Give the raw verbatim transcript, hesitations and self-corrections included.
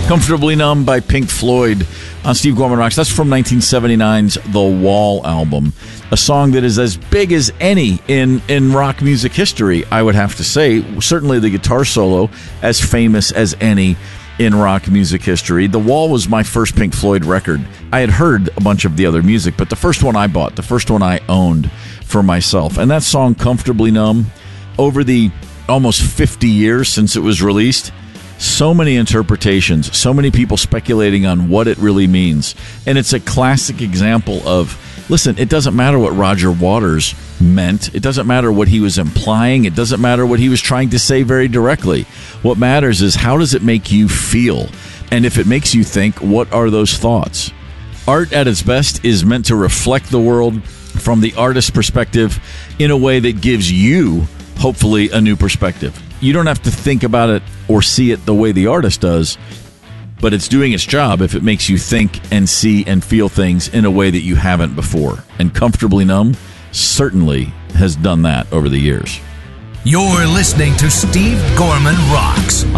Comfortably Numb by Pink Floyd on Steve Gorman Rocks. That's from nineteen seventy-nine's The Wall album. A song that is as big as any in, in rock music history, I would have to say. Certainly the guitar solo as famous as any in rock music history. The Wall was my first Pink Floyd record. I had heard a bunch of the other music, but the first one I bought, the first one I owned for myself. And that song, Comfortably Numb, over the almost fifty years since it was released, so many interpretations, so many people speculating on what it really means. And it's a classic example of, listen, it doesn't matter what Roger Waters meant. It doesn't matter what he was implying. It doesn't matter what he was trying to say very directly. What matters is, how does it make you feel? And if it makes you think, what are those thoughts? Art at its best is meant to reflect the world from the artist's perspective in a way that gives you, hopefully, a new perspective. You don't have to think about it or see it the way the artist does, but it's doing its job if it makes you think and see and feel things in a way that you haven't before. And Comfortably Numb certainly has done that over the years. You're listening to Steve Gorman Rocks